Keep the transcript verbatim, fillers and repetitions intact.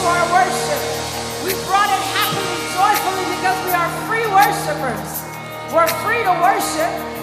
our worship. We brought it happily, joyfully, because we are free worshipers. We're free to worship,